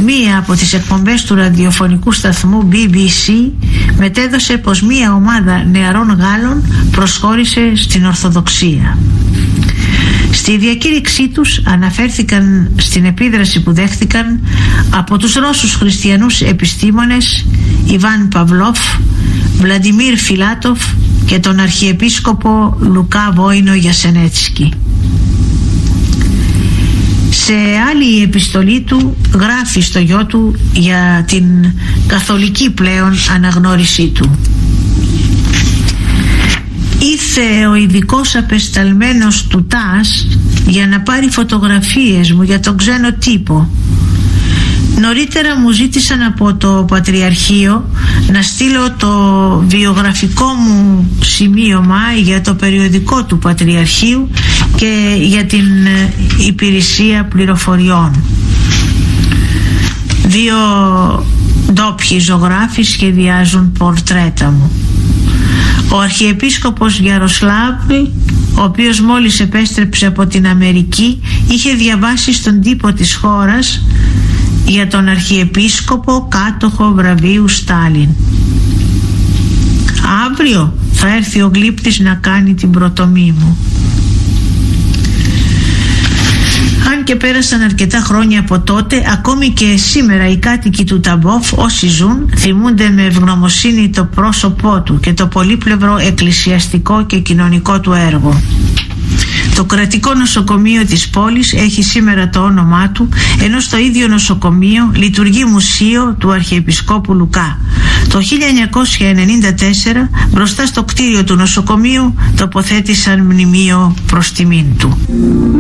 μία από τις εκπομπές του ραδιοφωνικού σταθμού BBC μετέδωσε πως μία ομάδα νεαρών Γάλλων προσχώρησε στην Ορθοδοξία. Στη διακήρυξή τους αναφέρθηκαν στην επίδραση που δέχθηκαν από τους Ρώσους χριστιανούς επιστήμονες Ιβάν Παυλόφ, Βλαντιμίρ Φιλάτοφ και τον Αρχιεπίσκοπο Λουκά Βόινο Γιασενέτσκι. Σε άλλη επιστολή του γράφει στο γιο του για την καθολική πλέον αναγνώρισή του. Ήρθε ο ειδικός απεσταλμένος του ΤΑΣ για να πάρει φωτογραφίες μου για τον ξένο τύπο. Νωρίτερα μου ζήτησαν από το Πατριαρχείο να στείλω το βιογραφικό μου σημείωμα για το περιοδικό του Πατριαρχείου και για την υπηρεσία πληροφοριών. 2 ντόπιοι ζωγράφοι σχεδιάζουν πορτρέτα μου. Ο Αρχιεπίσκοπος Γιαροσλάβη, ο οποίος μόλις επέστρεψε από την Αμερική, είχε διαβάσει στον τύπο της χώρας για τον Αρχιεπίσκοπο κάτοχο βραβείου Στάλιν. Αύριο θα έρθει ο γλύπτης να κάνει την προτομή μου. Αν και πέρασαν αρκετά χρόνια από τότε, ακόμη και σήμερα οι κάτοικοι του Ταμπόφ, όσοι ζουν, θυμούνται με ευγνωμοσύνη το πρόσωπό του και το πολύπλευρο εκκλησιαστικό και κοινωνικό του έργο. Το κρατικό νοσοκομείο της πόλης έχει σήμερα το όνομά του, ενώ στο ίδιο νοσοκομείο λειτουργεί μουσείο του Αρχιεπισκόπου Λουκά. Το 1994 μπροστά στο κτίριο του νοσοκομείου τοποθέτησαν μνημείο προς τιμήν του.